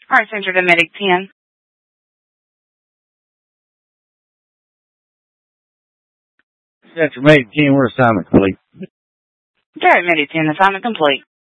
All right, Center to Medic 10. Center Medic 10, we're assignment complete. All right, Medic 10, assignment complete.